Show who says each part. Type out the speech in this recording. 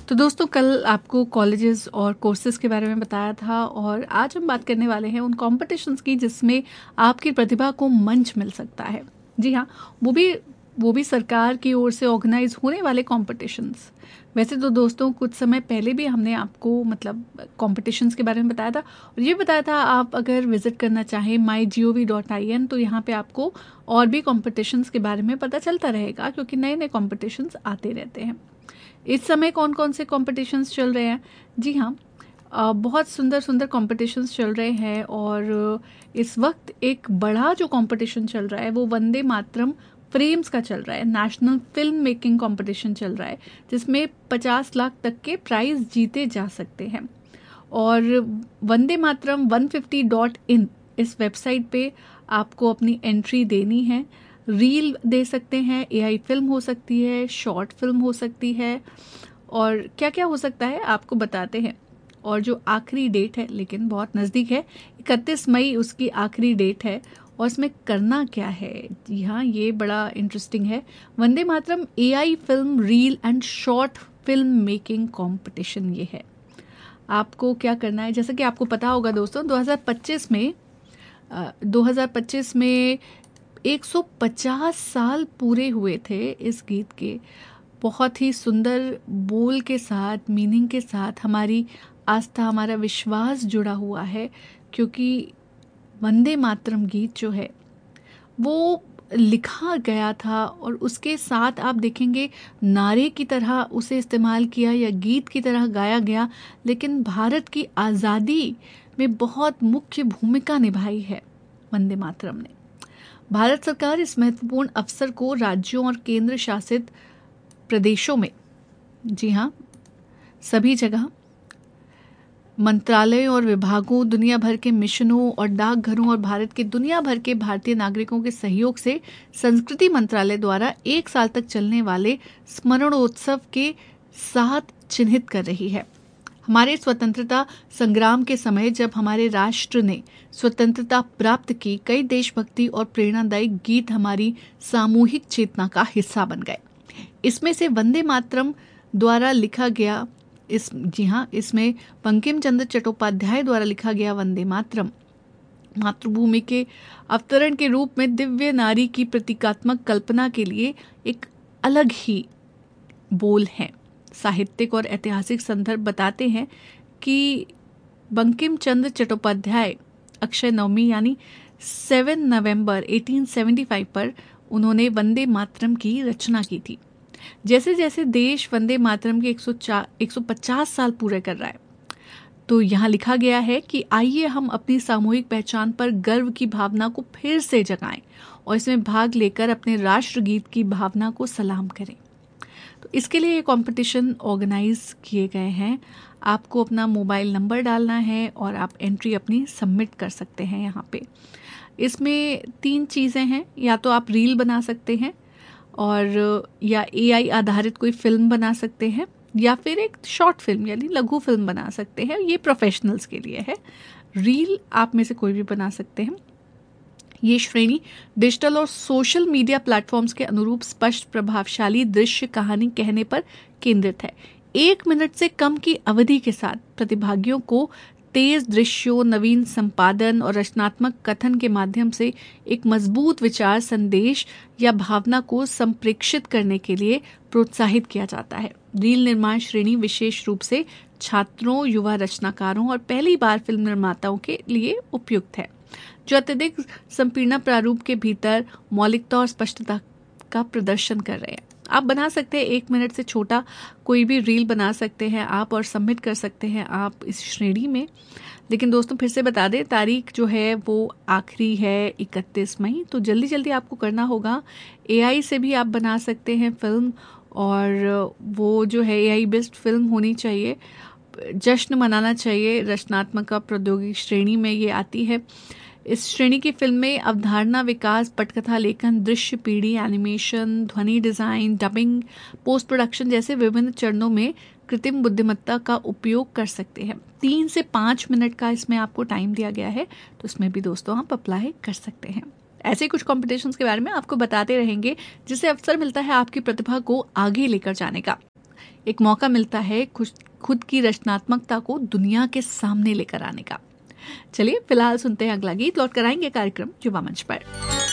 Speaker 1: तो दोस्तों कल आपको कॉलेजेस और कोर्सेज के बारे में बताया था और आज हम बात करने वाले हैं उन कॉम्पिटिशन्स की जिसमें आपकी प्रतिभा को मंच मिल सकता है। जी हाँ, वो भी सरकार की ओर से ऑर्गेनाइज होने वाले कॉम्पिटिशन्स। वैसे तो दोस्तों कुछ समय पहले भी हमने आपको कॉम्पिटिशन्स के बारे में बताया था और ये बताया था आप अगर विजिट करना चाहें mygov.in तो यहाँ पे आपको और भी कॉम्पिटिशन्स के बारे में पता चलता रहेगा क्योंकि नए नए कॉम्पिटिशन्स आते रहते हैं। इस समय कौन कौन से कॉम्पिटिशन्स चल रहे हैं? जी हाँ, बहुत सुंदर सुंदर कॉम्पिटिशन्स चल रहे हैं और इस वक्त एक बड़ा जो कॉम्पिटिशन चल रहा है वो वंदे मातरम फ्रेम्स का चल रहा है। नेशनल फिल्म मेकिंग कॉम्पिटिशन चल रहा है जिसमें 50 लाख तक के प्राइज जीते जा सकते हैं। और वंदे मातरम 150.in इस वेबसाइट पे आपको अपनी एंट्री देनी है। रील दे सकते हैं, एआई फिल्म हो सकती है, शॉर्ट फिल्म हो सकती है और क्या क्या हो सकता है आपको बताते हैं। और जो आखिरी डेट है, लेकिन बहुत नज़दीक है, 31 मई उसकी आखिरी डेट है। और इसमें करना क्या है? जी हाँ, ये बड़ा इंटरेस्टिंग है। Vande Mataram AI film reel and short film making competition ये है। आपको क्या करना है, जैसा कि आपको पता होगा दोस्तों 2025 में 150 साल पूरे हुए थे इस गीत के। बहुत ही सुंदर बोल के साथ, मीनिंग के साथ हमारी आस्था, हमारा विश्वास जुड़ा हुआ है क्योंकि वंदे मातरम गीत जो है वो लिखा गया था और उसके साथ आप देखेंगे नारे की तरह उसे इस्तेमाल किया या गीत की तरह गाया गया, लेकिन भारत की आज़ादी में बहुत मुख्य भूमिका निभाई है वंदे मातरम ने। भारत सरकार इस महत्वपूर्ण अवसर को राज्यों और केंद्र शासित प्रदेशों में, जी हाँ, सभी जगह मंत्रालयों और विभागों, दुनिया भर के मिशनों और डाकघरों और भारत के दुनिया भर के भारतीय नागरिकों के सहयोग से संस्कृति मंत्रालय द्वारा 1 साल तक चलने वाले स्मरणोत्सव के साथ चिन्हित कर रही है। हमारे स्वतंत्रता संग्राम के समय जब हमारे राष्ट्र ने स्वतंत्रता प्राप्त की, कई देशभक्ति और प्रेरणादायी गीत हमारी सामूहिक चेतना का हिस्सा बन गए। इसमें से वंदे मातरम द्वारा लिखा गया इसमें बंकिम चंद्र चट्टोपाध्याय द्वारा लिखा गया वंदे मातरम मातृभूमि के अवतरण के रूप में दिव्य नारी की प्रतीकात्मक कल्पना के लिए एक अलग ही बोल है। साहित्यिक और ऐतिहासिक संदर्भ बताते हैं कि बंकिम चंद्र चट्टोपाध्याय अक्षय नवमी यानी 7 नवंबर 1875 पर उन्होंने वंदे मातरम की रचना की थी। जैसे जैसे देश वंदे मातरम के 150 साल पूरे कर रहा है, तो यहाँ लिखा गया है कि आइए हम अपनी सामूहिक पहचान पर गर्व की भावना को फिर से जगाएं और इसमें भाग लेकर अपने राष्ट्रगीत की भावना को सलाम करें। तो इसके लिए ये कंपटीशन ऑर्गेनाइज किए गए हैं। आपको अपना मोबाइल नंबर डालना है और आप एंट्री अपनी सबमिट कर सकते हैं यहाँ पे। इसमें 3 चीज़ें हैं, या तो आप रील बना सकते हैं और या एआई आधारित कोई फिल्म बना सकते हैं या फिर एक शॉर्ट फिल्म यानी लघु फिल्म बना सकते हैं। ये प्रोफेशनल्स के लिए है। रील आप में से कोई भी बना सकते हैं। ये श्रेणी डिजिटल और सोशल मीडिया प्लेटफॉर्म्स के अनुरूप स्पष्ट, प्रभावशाली दृश्य कहानी कहने पर केंद्रित है। 1 मिनट से कम की अवधि के साथ प्रतिभागियों को तेज दृश्यों, नवीन संपादन और रचनात्मक कथन के माध्यम से एक मजबूत विचार, संदेश या भावना को संप्रेषित करने के लिए प्रोत्साहित किया जाता है। रील निर्माण श्रेणी विशेष रूप से छात्रों, युवा रचनाकारों और पहली बार फिल्म निर्माताओं के लिए उपयुक्त है, जो अत्यधिक संकीर्ण प्रारूप के भीतर मौलिकता और स्पष्टता का प्रदर्शन कर रहे हैं। आप बना सकते हैं 1 मिनट से छोटा कोई भी रील बना सकते हैं आप और सबमिट कर सकते हैं आप इस श्रेणी में। लेकिन दोस्तों फिर से बता दें, तारीख जो है वो आखिरी है 31 मई, तो जल्दी जल्दी आपको करना होगा। एआई से भी आप बना सकते हैं फिल्म और वो जो है एआई बेस्ड फिल्म होनी चाहिए। जश्न मनाना चाहिए। रचनात्मक प्रौद्योगिकी श्रेणी में ये आती है। इस श्रेणी की फिल्में अवधारणा विकास, पटकथा लेखन, दृश्य पीढ़ी, एनिमेशन, ध्वनि डिजाइन, डबिंग, पोस्ट प्रोडक्शन जैसे विभिन्न चरणों में कृत्रिम बुद्धिमत्ता का उपयोग कर सकते हैं। 3 से 5 मिनट का इसमें आपको टाइम दिया गया है, तो इसमें भी दोस्तों आप अप्लाई कर सकते हैं। ऐसे कुछ कॉम्पिटिशन्स के बारे में आपको बताते रहेंगे जिससे अवसर मिलता है आपकी प्रतिभा को आगे लेकर जाने का। एक मौका मिलता है खुद की रचनात्मकता को दुनिया के सामने लेकर आने का। चलिए फिलहाल सुनते हैं अगला गीत, लौट कर आएंगे कार्यक्रम युवा मंच पर।